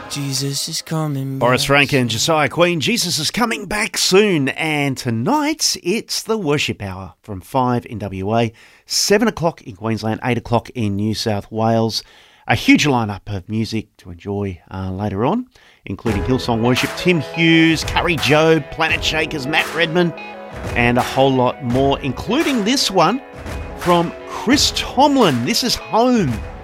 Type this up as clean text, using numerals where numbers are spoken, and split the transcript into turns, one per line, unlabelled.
Jesus is coming back.
Boris Frank and Josiah Queen, Jesus is coming back soon. And tonight, it's the Worship Hour from 5 in WA, 7 o'clock in Queensland, 8 o'clock in New South Wales. A huge lineup of music to enjoy later on, including Hillsong Worship, Tim Hughes, Curry Job, Planet Shakers, Matt Redman, and a whole lot more, including this one from Chris Tomlin. This is Home.